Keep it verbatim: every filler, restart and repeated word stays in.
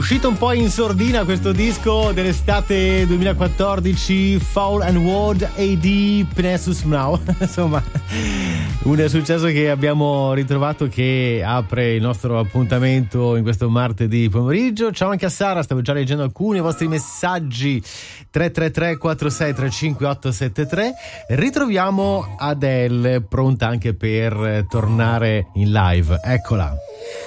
Uscito un po' in sordina questo disco dell'estate duemilaquattordici, Foul and Ward A D Penesus Now. Insomma, un successo che abbiamo ritrovato, che apre il nostro appuntamento in questo martedì pomeriggio. Ciao anche a Sara, stavo già leggendo alcuni vostri messaggi. Tre tre tre quattro sei tre cinque otto sette tre. Ritroviamo Adele, pronta anche per tornare in live. Eccola.